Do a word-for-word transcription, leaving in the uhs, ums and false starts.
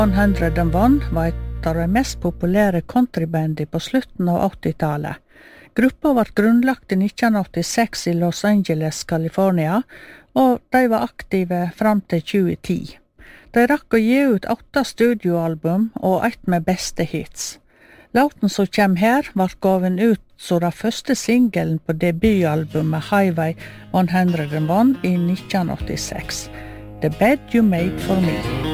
one hundred and one var et av de mest populære countrybandy på slutten av åttitallet. Gruppa var grunnlagt i nitten åttiseks i Los Angeles, California, og de var aktive fram til tjue ti. De rakk å gi ut åtte studioalbum og ett med beste hits. Låten som kjem her var gaven ut som den første singelen på debutalbumet Highway one hundred and one i nitten åttiseks. The Bed You Made For Me.